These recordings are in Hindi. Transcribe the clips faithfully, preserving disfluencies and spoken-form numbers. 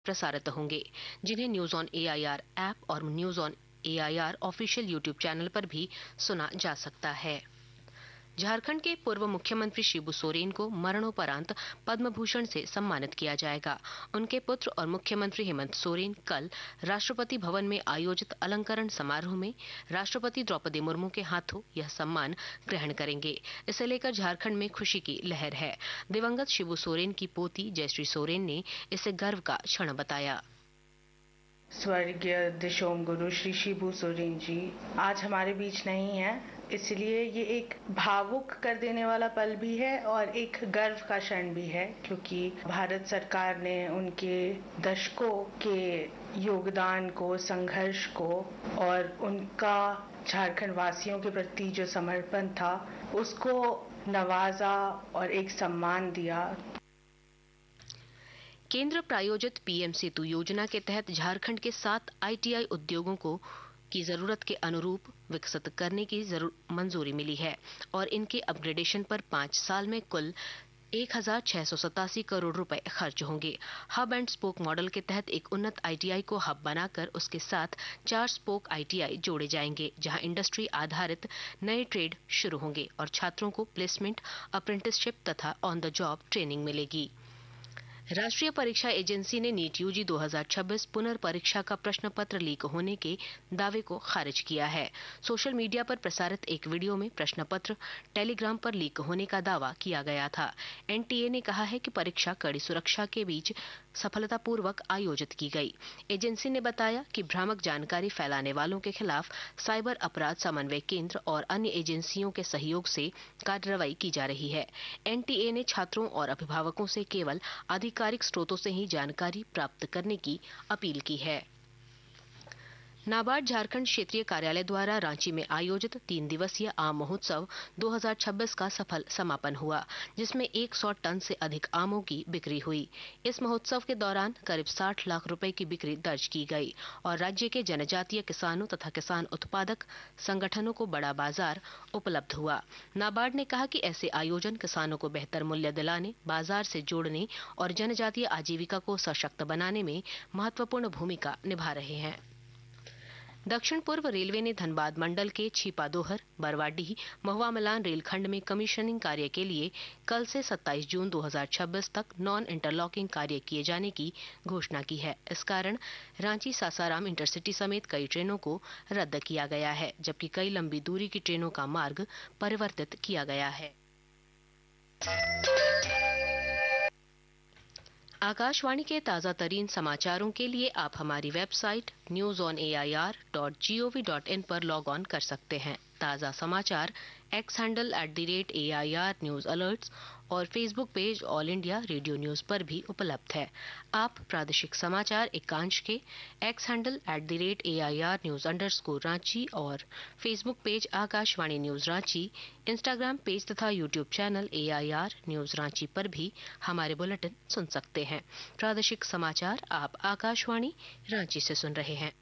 प्रसारित होंगे, जिन्हें न्यूज ऑन एआईआर ऐप और news on AIR official YouTube channel पर भी सुना जा सकता है। झारखंड के पूर्व मुख्यमंत्री शिबू सोरेन को मरणोपरांत पद्म भूषण से सम्मानित किया जाएगा। उनके पुत्र और मुख्यमंत्री हेमंत सोरेन कल राष्ट्रपति भवन में आयोजित अलंकरण समारोह में राष्ट्रपति द्रौपदी मुर्मू के हाथों यह सम्मान ग्रहण करेंगे। इसे लेकर झारखंड में खुशी की लहर है। दिवंगत शिबू सोरेन की पोती जयश्री सोरेन ने इसे गर्व का क्षण बताया। स्वर्गीय दिशोम गुरु श्री शिबू सोरेन जी आज हमारे बीच नहीं है, इसलिए ये एक भावुक कर देने वाला पल भी है और एक गर्व का क्षण भी है, क्योंकि भारत सरकार ने उनके दशकों के योगदान को, संघर्ष को और उनका झारखंड वासियों के प्रति जो समर्पण था उसको नवाजा और एक सम्मान दिया। केंद्र प्रायोजित पीएम सेतु योजना के तहत झारखंड के सात आईटीआई उद्योगों को की जरूरत के अनुरूप विकसित करने की मंजूरी मिली है और इनके अपग्रेडेशन पर पाँच साल में कुल एक हजार छह सौ सतासी करोड़ रुपए खर्च होंगे। हब एंड स्पोक मॉडल के तहत एक उन्नत आईटीआई को हब बनाकर उसके साथ चार स्पोक आईटीआई जोड़े जाएंगे, जहां इंडस्ट्री आधारित नए ट्रेड शुरू होंगे और छात्रों को प्लेसमेंट, अप्रेंटिसशिप तथा ऑन द जॉब ट्रेनिंग मिलेगी। राष्ट्रीय परीक्षा एजेंसी ने नीट यूजी दो हज़ार छब्बीस पुनर्परीक्षा का प्रश्न पत्र लीक होने के दावे को खारिज किया है। सोशल मीडिया पर प्रसारित एक वीडियो में प्रश्न पत्र टेलीग्राम पर लीक होने का दावा किया गया था। एनटीए ने कहा है कि परीक्षा कड़ी सुरक्षा के बीच सफलतापूर्वक आयोजित की गई। एजेंसी ने बताया कि भ्रामक जानकारी फैलाने वालों के खिलाफ साइबर अपराध समन्वय केंद्र और अन्य एजेंसियों के सहयोग से कार्रवाई की जा रही है। एनटीए ने छात्रों और अभिभावकों से केवल आधिकारिक स्रोतों से ही जानकारी प्राप्त करने की अपील की है। नाबार्ड झारखंड क्षेत्रीय कार्यालय द्वारा रांची में आयोजित तीन दिवसीय आम महोत्सव दो हज़ार छब्बीस का सफल समापन हुआ, जिसमें सौ टन से अधिक आमों की बिक्री हुई। इस महोत्सव के दौरान करीब साठ लाख रुपए की बिक्री दर्ज की गई और राज्य के जनजातीय किसानों तथा किसान उत्पादक संगठनों को बड़ा बाजार उपलब्ध हुआ। नाबार्ड ने कहा कि ऐसे आयोजन किसानों को बेहतर मूल्य दिलाने, बाजार से जोड़ने और जनजातीय आजीविका को सशक्त बनाने में महत्वपूर्ण भूमिका निभा रहे हैं। दक्षिण पूर्व रेलवे ने धनबाद मंडल के छिपादोहर, बरवाडीह, महुआ मलान रेलखंड में कमीशनिंग कार्य के लिए कल से सत्ताईस जून दो हज़ार छब्बीस तक नॉन इंटरलॉकिंग कार्य किए जाने की घोषणा की है। इस कारण रांची सासाराम इंटरसिटी समेत कई ट्रेनों को रद्द किया गया है, जबकि कई लंबी दूरी की ट्रेनों का मार्ग परिवर्तित किया गया है। आकाशवाणी के ताजा तरीन समाचारों के लिए आप हमारी website news on A I R dot G O V dot in पर लॉग ऑन कर सकते हैं। ताज़ा समाचार x handle at the rate A I R news alerts और Facebook page all India radio news पर भी उपलब्ध है। आप प्रादेशिक समाचार एकांश के x handle at the rate A I R news underscore Ranchi और Facebook page Akashvani news Ranchi, Instagram page तथा YouTube channel A I R news Ranchi पर भी हमारे बुलेटिन सुन सकते हैं। प्रादेशिक समाचार आप आकाशवाणी रांची से सुन रहे हैं।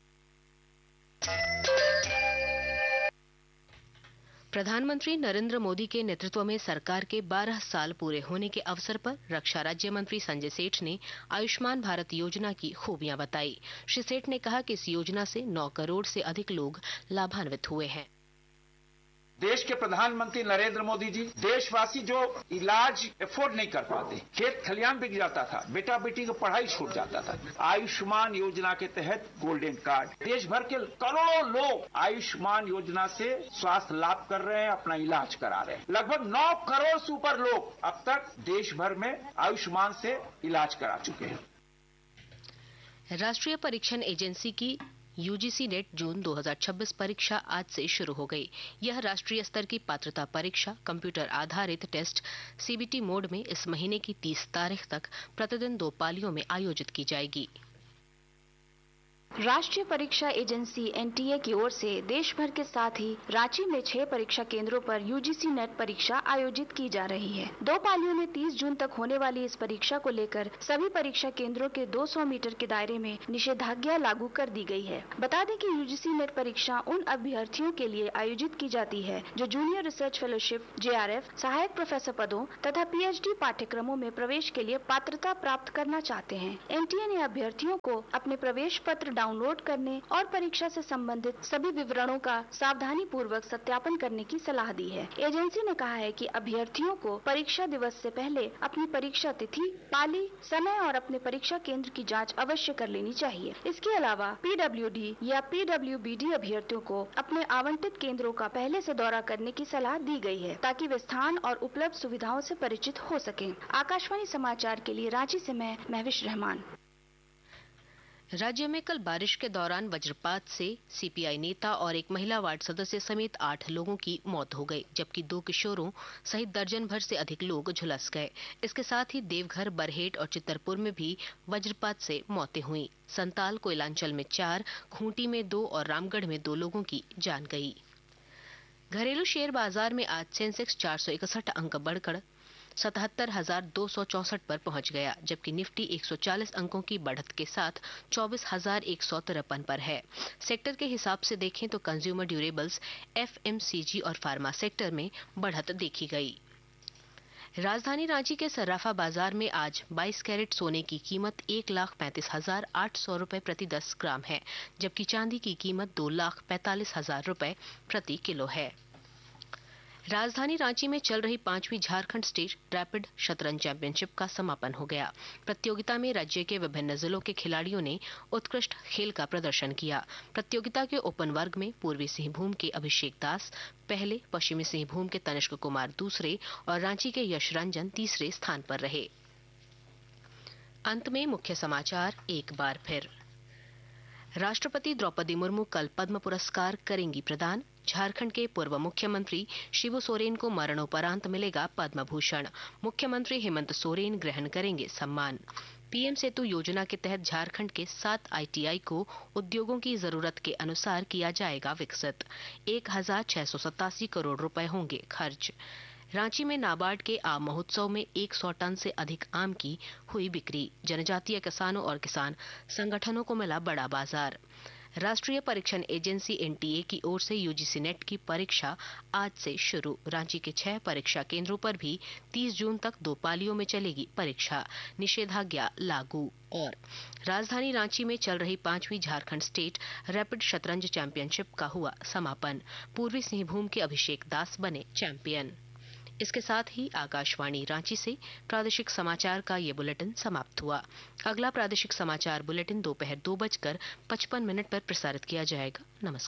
प्रधानमंत्री नरेंद्र मोदी के नेतृत्व में सरकार के बारह साल पूरे होने के अवसर पर रक्षा राज्य मंत्री संजय सेठ ने आयुष्मान भारत योजना की खूबियां बताई। श्री सेठ ने कहा कि इस योजना से नौ करोड़ से अधिक लोग लाभान्वित हुए हैं। देश के प्रधानमंत्री नरेंद्र मोदी जी, देशवासी जो इलाज अफोर्ड नहीं कर पाते, खेत खलियान बिक जाता था, बेटा बेटी की पढ़ाई छूट जाता था, आयुष्मान योजना के तहत गोल्डन कार्ड, देश भर के करोड़ों लोग आयुष्मान योजना से स्वास्थ्य लाभ कर रहे हैं, अपना इलाज करा रहे हैं। लगभग नौ करोड़ से ऊपर लोग अब तक देश भर में आयुष्मान से इलाज करा चुके हैं। राष्ट्रीय परीक्षण एजेंसी की यूजीसी नेट जून दो हज़ार छब्बीस परीक्षा आज से शुरू हो गई। यह राष्ट्रीय स्तर की पात्रता परीक्षा कंप्यूटर आधारित टेस्ट सीबीटी मोड में इस महीने की तीस तारीख तक प्रतिदिन दो पालियों में आयोजित की जाएगी। राष्ट्रीय परीक्षा एजेंसी एन टी ए की ओर से देश भर के साथ ही रांची में छह परीक्षा केंद्रों पर यू जी सी नेट परीक्षा आयोजित की जा रही है। दो पालियों में तीस जून तक होने वाली इस परीक्षा को लेकर सभी परीक्षा केंद्रों के दो सौ मीटर के दायरे में निषेधाज्ञा लागू कर दी गई है। बता दें कि यू जी सी नेट परीक्षा उन अभ्यर्थियों के लिए आयोजित की जाती है जो जूनियर रिसर्च फेलोशिप, जे आर एफ, सहायक प्रोफेसर पदों तथा पी एच डी पाठ्यक्रमों में प्रवेश के लिए पात्रता प्राप्त करना चाहते हैं। एन टी ए ने अभ्यर्थियों को अपने प्रवेश पत्र डाउनलोड करने और परीक्षा से संबंधित सभी विवरणों का सावधानी पूर्वक सत्यापन करने की सलाह दी है। एजेंसी ने कहा है कि अभ्यर्थियों को परीक्षा दिवस से पहले अपनी परीक्षा तिथि, पाली, समय और अपने परीक्षा केंद्र की जांच अवश्य कर लेनी चाहिए। इसके अलावा पी डब्ल्यू डी या पी डब्ल्यू बी डी अभ्यर्थियों को अपने आवंटित केंद्रों का पहले से दौरा करने की सलाह दी गई है ताकि वे स्थान और उपलब्ध सुविधाओं से परिचित हो सकें। आकाशवाणी समाचार के लिए रांची से मैं महविश रहमान। राज्य में कल बारिश के दौरान वज्रपात से सी पी आई नेता और एक महिला वार्ड सदस्य समेत आठ लोगों की मौत हो गई, जबकि दो किशोरों सहित दर्जन भर से अधिक लोग झुलस गए। इसके साथ ही देवघर, बरहेट और चितरपुर में भी वज्रपात से मौतें हुई। संताल, कोयलांचल में चार, खूंटी में दो और रामगढ़ में दो लोगों की जान गई। घरेलू शेयर बाजार में आज सेंसेक्स चार सौ इकसठ अंक बढ़कर सतहत्तर हजार दो सौ चौसठ पर पहुंच गया, जबकि निफ्टी एक सौ चालीस अंकों की बढ़त के साथ चौबीस हजार एक सौ तिरपन पर है। सेक्टर के हिसाब से देखें तो consumer durables, F M C जी और फार्मा सेक्टर में बढ़त देखी गई। राजधानी रांची के सर्राफा बाजार में आज बाईस कैरेट सोने की कीमत एक लाख पैंतीस हजार आठ सौ रूपये प्रति दस ग्राम है, जबकि चांदी की कीमत दो लाख पैंतालीस हजार रूपये प्रति किलो है। राजधानी रांची में चल रही पांचवी झारखंड स्टेट रैपिड शतरंज चैंपियनशिप का समापन हो गया। प्रतियोगिता में राज्य के विभिन्न जिलों के खिलाड़ियों ने उत्कृष्ट खेल का प्रदर्शन किया। प्रतियोगिता के ओपन वर्ग में पूर्वी सिंहभूम के अभिषेक दास पहले, पश्चिमी सिंहभूम के तनिष्क कुमार दूसरे और रांची के यश रंजन तीसरे स्थान पर रहे। अंत में मुख्य समाचार एक बार फिर। राष्ट्रपति द्रौपदी मुर्मू कल पद्म पुरस्कार करेंगी प्रदान। झारखंड के पूर्व मुख्यमंत्री शिबू सोरेन को मरणोपरांत मिलेगा पद्म भूषण। मुख्यमंत्री हेमंत सोरेन ग्रहण करेंगे सम्मान। पी एम सेतु योजना के तहत झारखंड के सात आई टी आई को उद्योगों की जरूरत के अनुसार किया जाएगा विकसित। एक हजार छह सौ सतासी करोड़ रुपए होंगे खर्च। रांची में नाबार्ड के आम महोत्सव में सौ टन से अधिक आम की हुई बिक्री। जनजातीय किसानों और किसान संगठनों को मिला बड़ा बाजार। राष्ट्रीय परीक्षण एजेंसी एन टी ए की ओर से यू जी सी नेट की परीक्षा आज से शुरू। रांची के छह परीक्षा केंद्रों पर भी तीस जून तक दो पालियों में चलेगी परीक्षा। निषेधाज्ञा लागू। और राजधानी रांची में चल रही पांचवी झारखंड स्टेट रैपिड शतरंज चैंपियनशिप का हुआ समापन। पूर्वी सिंहभूम के अभिषेक दास बने चैंपियन। इसके साथ ही आकाशवाणी रांची से प्रादेशिक समाचार का ये बुलेटिन समाप्त हुआ। अगला प्रादेशिक समाचार बुलेटिन दोपहर दो बजकर पचपन मिनट पर प्रसारित किया जाएगा। नमस्कार।